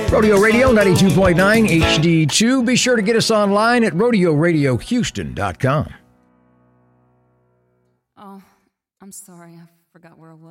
Rodeo Radio 92.9 HD2. Be sure to get us online at rodeoradiohouston.com. Oh, I'm sorry. I forgot where I was.